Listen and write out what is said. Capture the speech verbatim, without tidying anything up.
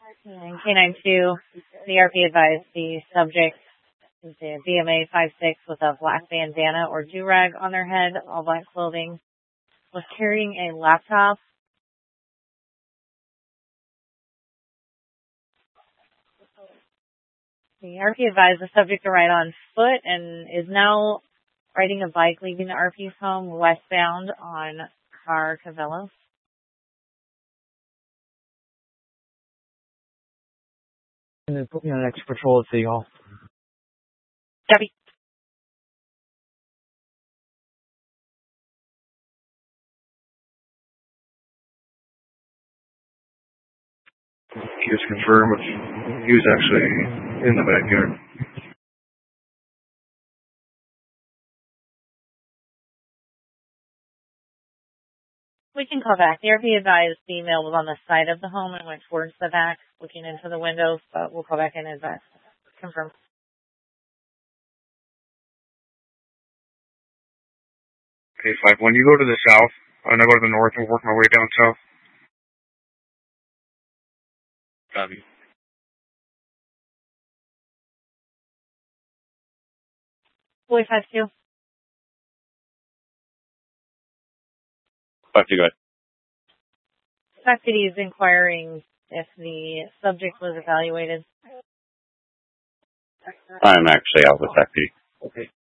And K nine two, the R P advised the subject is a B M A five six with a black bandana or do-rag on their head, all black clothing, was carrying a laptop. The R P advised the subject to ride on foot and is now riding a bike leaving the R P's home westbound on Car Cavello. And then put me on an extra patrol at City Hall. Copy. Just confirm if he was actually in the backyard. We can call back. The R P advised the male was on the side of the home and went towards the back, looking into the windows, but we'll call back and advise. Confirm. Okay, five. When you go to the south, and I go to the north and work my way down south. Copy. Boy five two. Five two, go ahead. Fact that he's inquiring if the subject was evaluated. I'm actually out with F P. Okay.